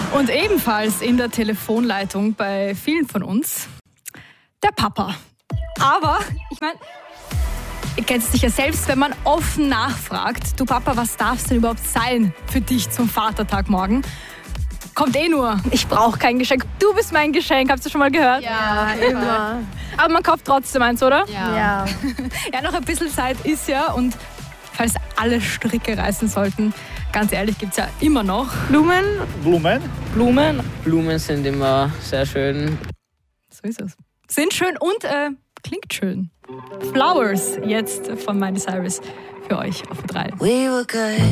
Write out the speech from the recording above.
Und ebenfalls in der Telefonleitung bei vielen von uns der Papa. Aber, ich meine, ihr kennt es sicher selbst, wenn man offen nachfragt, du Papa, was darf es denn überhaupt sein für dich zum Vatertag morgen? Kommt nur, ich brauche kein Geschenk, du bist mein Geschenk, habt ihr schon mal gehört? Ja, immer. Aber man kauft trotzdem eins, oder? Ja. Ja, noch ein bisschen Zeit ist ja, und falls alle Stricke reißen sollten, ganz ehrlich, gibt es ja immer noch Blumen? Blumen sind immer sehr schön. So ist es. Sind schön und klingt schön. Flowers jetzt von Miley Cyrus für euch auf 3. We were good.